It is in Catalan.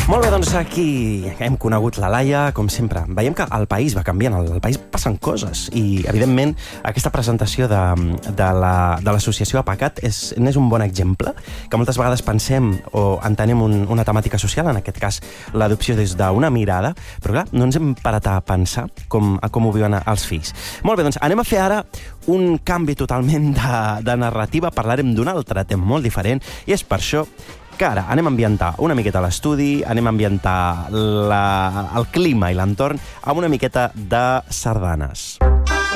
Molt bé, doncs aquí hem conegut la Laia, com sempre. Veiem que el país va canviant, el país passen coses i, evidentment, aquesta presentació de l'associació APACAT n'és un bon exemple, que moltes vegades pensem o entenem una temàtica social, en aquest cas l'adopció des d'una mirada, però clar, no ens hem parat a pensar com ho viuen els fills. Molt bé, doncs anem a fer ara un canvi totalment de narrativa, parlarem d'un altre tema molt diferent i és per això que ara anem a ambientar una miqueta l'estudi, anem a ambientar el clima i l'entorn amb una miqueta de sardanes.